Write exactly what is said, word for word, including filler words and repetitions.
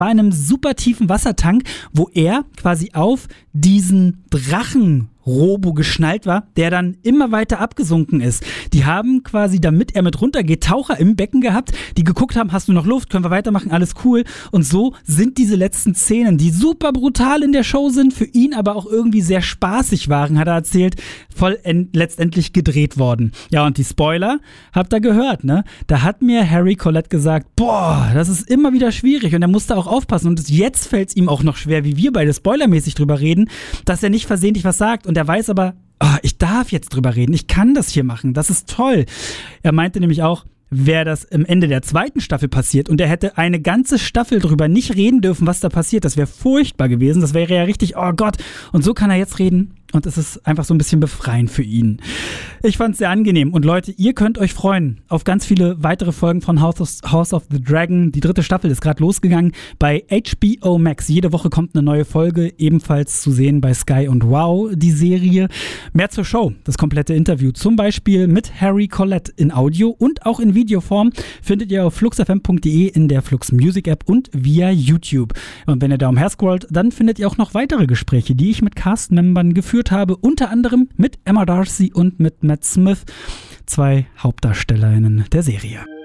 war in einem super tiefen Wassertank, wo er quasi auf diesen Drachen Robo geschnallt war, der dann immer weiter abgesunken ist. Die haben quasi, damit er mit runtergeht, Taucher im Becken gehabt, die geguckt haben, hast du noch Luft, können wir weitermachen, alles cool. Und so sind diese letzten Szenen, die super brutal in der Show sind, für ihn aber auch irgendwie sehr spaßig waren, hat er erzählt, voll end- letztendlich gedreht worden. Ja, und die Spoiler, habt ihr gehört, ne? Da hat mir Harry Collette gesagt, boah, das ist immer wieder schwierig und er musste auch aufpassen. Und jetzt fällt es ihm auch noch schwer, wie wir beide spoilermäßig drüber reden, dass er nicht versehentlich was sagt. Und er weiß aber, oh, ich darf jetzt drüber reden, ich kann das hier machen, das ist toll. Er meinte nämlich auch, wäre das am Ende der zweiten Staffel passiert und er hätte eine ganze Staffel drüber nicht reden dürfen, was da passiert, das wäre furchtbar gewesen, das wäre ja richtig, oh Gott. Und so kann er jetzt reden. Und es ist einfach so ein bisschen befreiend für ihn. Ich fand es sehr angenehm. Und Leute, ihr könnt euch freuen auf ganz viele weitere Folgen von House of, House of the Dragon. Die dritte Staffel ist gerade losgegangen bei H B O Max. Jede Woche kommt eine neue Folge, ebenfalls zu sehen bei Sky und Wow, die Serie. Mehr zur Show, das komplette Interview, zum Beispiel mit Harry Collette in Audio und auch in Videoform, findet ihr auf flux f m punkt d e, in der Flux Music App und via YouTube. Und wenn ihr da umher scrollt, dann findet ihr auch noch weitere Gespräche, die ich mit Cast-Membern geführt habe, unter anderem mit Emma Darcy und mit Matt Smith, zwei Hauptdarstellerinnen der Serie.